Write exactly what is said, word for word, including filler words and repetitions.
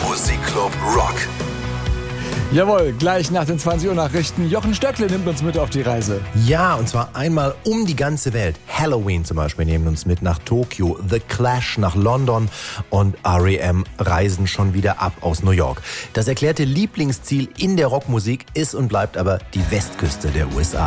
Musikclub Rock. Jawohl, gleich nach den zwanzig Uhr Nachrichten. Jochen Stöckle nimmt uns mit auf die Reise. Ja, und zwar einmal um die ganze Welt. Halloween zum Beispiel nehmen uns mit nach Tokio, The Clash nach London und R E M reisen schon wieder ab aus New York. Das erklärte Lieblingsziel in der Rockmusik ist und bleibt aber die Westküste der U S A.